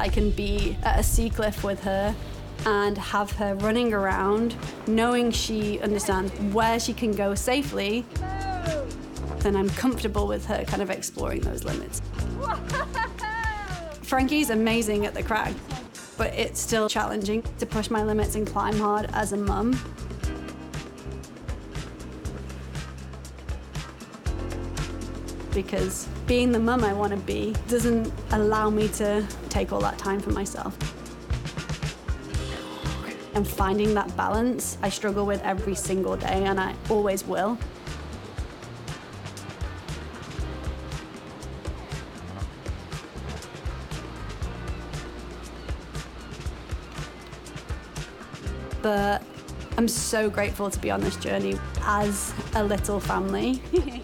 I can be at a sea cliff with her and have her running around, knowing she understands where she can go safely, then I'm comfortable with her kind of exploring those limits. Frankie's amazing at the crag, but it's still challenging to push my limits and climb hard as a mum. Because being the mum I want to be doesn't allow me to take all that time for myself. And finding that balance, I struggle with every single day, and I always will. But I'm so grateful to be on this journey as a little family.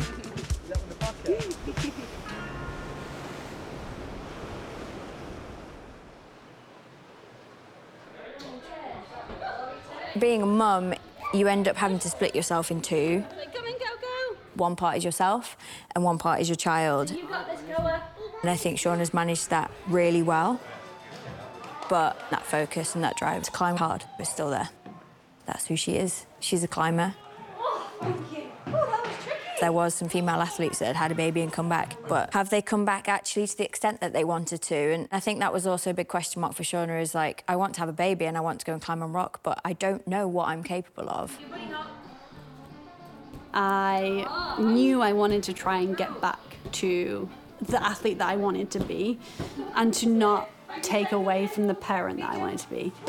Being a mum, you end up having to split yourself in two. Come and go. One part is yourself and one part is your child. You got this, Goa. And I think Shauna's managed that really well. But that focus and that drive to climb hard is still there. That's who she is. She's a climber. Oh, thank you. Oh, that was tricky. There was some female athletes that had a baby and come back, but have they come back actually to the extent that they wanted to? And I think that was also a big question mark for Shauna, is like, I want to have a baby and I want to go and climb on rock, but I don't know what I'm capable of. I knew I wanted to try and get back to the athlete that I wanted to be and to not take away from the parent that I wanted to be.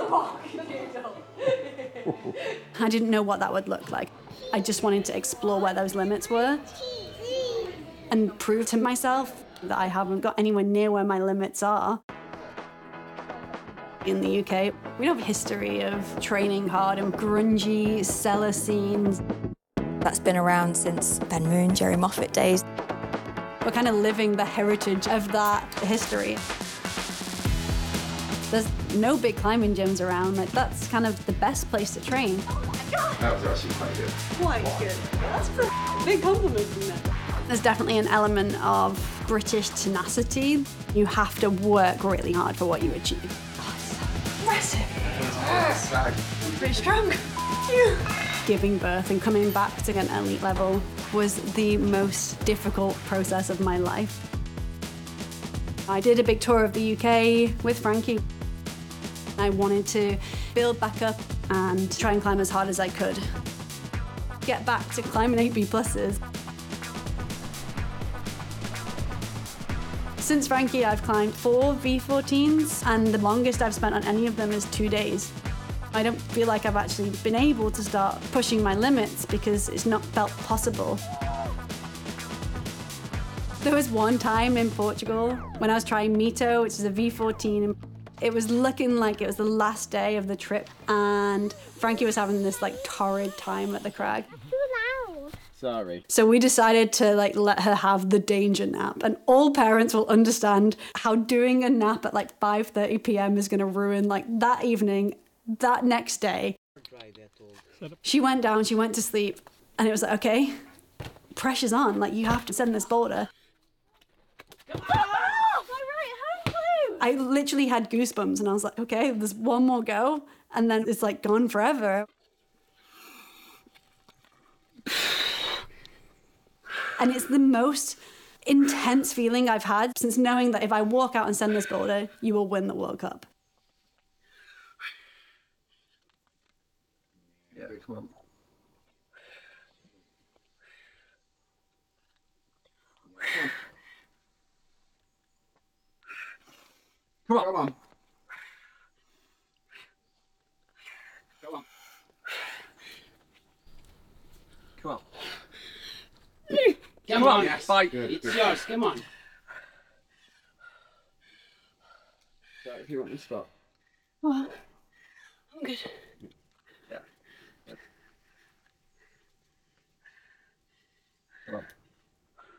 I didn't know what that would look like. I just wanted to explore where those limits were and prove to myself that I haven't got anywhere near where my limits are. In the UK, we don't have a history of training hard and grungy cellar scenes. That's been around since Ben Moon, Jerry Moffat days. We're kind of living the heritage of that history. There's no big climbing gyms around. Like, that's kind of the best place to train. That was actually quite good. Quite good. That's a big compliment, isn't it? There's definitely an element of British tenacity. You have to work really hard for what you achieve. Oh, it's so impressive. I'm pretty strong. Giving birth and coming back to an elite level was the most difficult process of my life. I did a big tour of the UK with Frankie. I wanted to build back up and try and climb as hard as I could. Get back to climbing 8B pluses. Since Frankie, I've climbed 4 V14s, and the longest I've spent on any of them is 2 days. I don't feel like I've actually been able to start pushing my limits because it's not felt possible. There was one time in Portugal when I was trying Mito, which is a V14, and it was looking like it was the last day of the trip, and Frankie was having this like torrid time at the crag. Too loud. Sorry. So we decided to like let her have the danger nap, and all parents will understand how doing a nap at like 5:30 p.m. is going to ruin like that evening, that next day. She went down, she went to sleep, and it was like, okay, pressure's on, like you have to send this boulder. I literally had goosebumps, and I was like, okay, there's one more go, and then it's like gone forever. And it's the most intense feeling I've had since knowing that if I walk out and send this boulder, you will win the World Cup. Yeah, come on. Come on. Come on. Come on. Come on. Come on, yes. fight. Good, It's good. yours, come on. So if you want to stop. Well, I'm good.